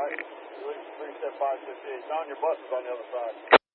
568. 37568. Don, your bus is on the other side.